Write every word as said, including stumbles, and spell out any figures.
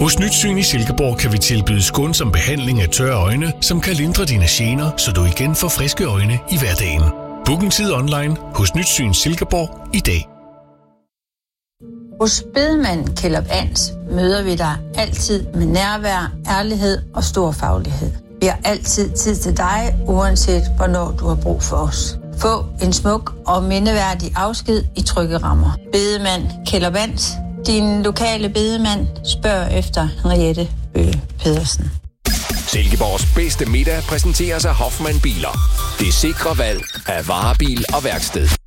Hos Nytsyn i Silkeborg kan vi tilbyde skånsom behandling af tørre øjne, som kan lindre dine gener, så du igen får friske øjne i hverdagen. Book en tid online hos Nytsyn Silkeborg i dag. Hos bedemanden Kjeld Ans møder vi dig altid med nærvær, ærlighed og stor faglighed. Vi har altid tid til dig, uanset hvornår du har brug for os. Få en smuk og mindeværdig afsked i trygge rammer. Bedemand Kjeld Ans, din lokale bedemand, spørg efter Henriette Bøge Pedersen. Silkeborgs bedste middag præsenteres af Hoffmann Biler. Det sikre valg af varebil og værksted.